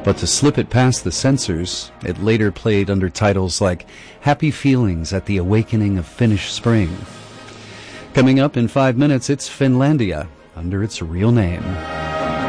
But to slip it past the censors, it later played under titles like Happy Feelings at the Awakening of Finnish Spring. Coming up in 5 minutes, it's Finlandia under its real name.